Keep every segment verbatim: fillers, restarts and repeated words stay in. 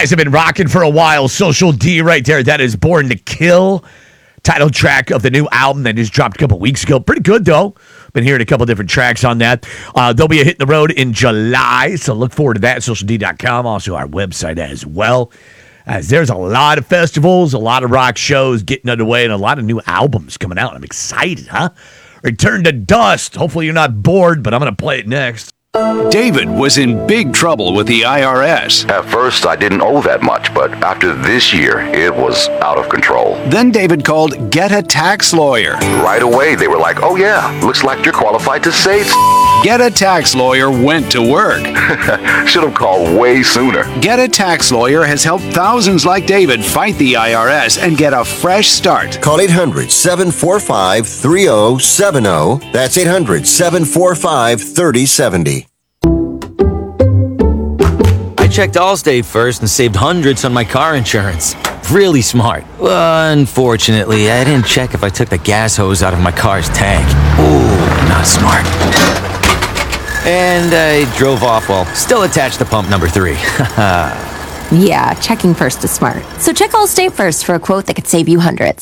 guys have been rocking for a while. Social D right there. That is Born to Kill. Title track of the new album that just dropped a couple weeks ago. Pretty good, though. Been hearing a couple different tracks on that. Uh, there'll be a hit in the road in July, so look forward to that. social d dot com, also our website as well. As there's a lot of festivals, a lot of rock shows getting underway, and a lot of new albums coming out. I'm excited, huh? Return to Dust. Hopefully you're not bored, but I'm going to play it next. David was in big trouble with the I R S. At first, I didn't owe that much, but after this year, it was out of control. Then David called Get a Tax Lawyer. Right away, they were like, oh yeah, looks like you're qualified to save. Get a Tax Lawyer went to work. Should have called way sooner. Get a Tax Lawyer has helped thousands like David fight the I R S and get a fresh start. Call eight hundred, seven four five, three zero seven zero. That's eight hundred, seven four five, three zero seven zero. I checked Allstate first and saved hundreds on my car insurance. Really smart. Uh, unfortunately, I didn't check if I took the gas hose out of my car's tank. Ooh, not smart. And I drove off while still attached to pump number three. Yeah, checking first is smart. So check Allstate first for a quote that could save you hundreds.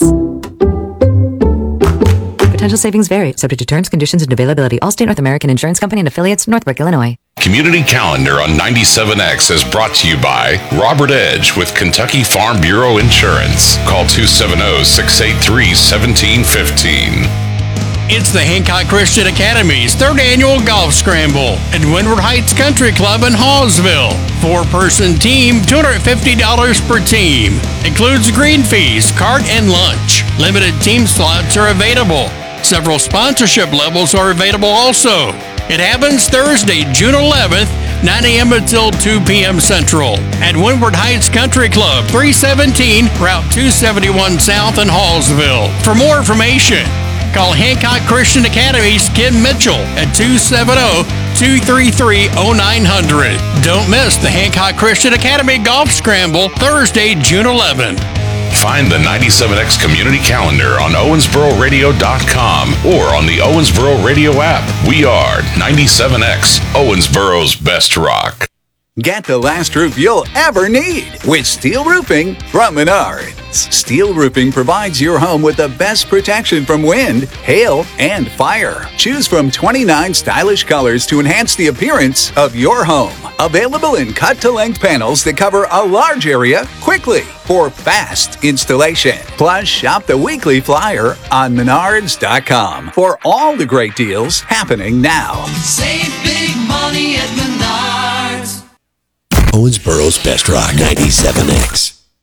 Potential savings vary, subject to terms, conditions, and availability. Allstate North American Insurance Company and affiliates, Northbrook, Illinois. Community Calendar on ninety-seven X is brought to you by Robert Edge with Kentucky Farm Bureau Insurance. Call two seven zero, six eight three, one seven one five. It's the Hancock Christian Academy's third annual golf scramble at Windward Heights Country Club in Hallsville. Four-person team, two hundred fifty dollars per team. Includes green fees, cart, and lunch. Limited team slots are available. Several sponsorship levels are available also. It happens Thursday, June eleventh, nine a.m. until two p.m. Central at Windward Heights Country Club, three seventeen Route two seventy-one South in Hallsville. For more information, call Hancock Christian Academy's Ken Mitchell at two seven zero, two three three, zero nine zero zero. Don't miss the Hancock Christian Academy Golf Scramble Thursday, June eleventh. Find the ninety-seven X Community Calendar on Owensboro Radio dot com or on the Owensboro Radio app. We are ninety-seven X, Owensboro's best rock. Get the last roof you'll ever need with steel roofing from Menards. Steel roofing provides your home with the best protection from wind, hail, and fire. Choose from twenty-nine stylish colors to enhance the appearance of your home. Available in cut-to-length panels that cover a large area quickly for fast installation. Plus, shop the weekly flyer on Menards dot com for all the great deals happening now. Save big money at Menards. Owensboro's best rock, ninety-seven X.